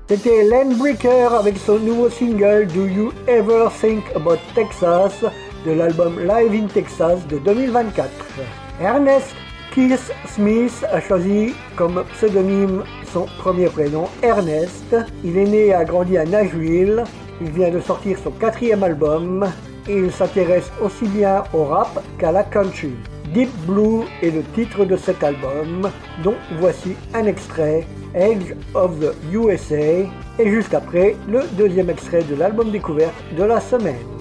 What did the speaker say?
C'était Len Breaker avec son nouveau single Do You Ever Think About Texas de l'album Live in Texas de 2024. Ernest Keith Smith a choisi comme pseudonyme son premier prénom, Ernest. Il est né et a grandi à Nashville. Il vient de sortir son 4e album et il s'intéresse aussi bien au rap qu'à la country. Deep Blue est le titre de cet album, dont voici un extrait, Edge of the USA, et juste après, le 2e extrait de l'album découverte de la semaine.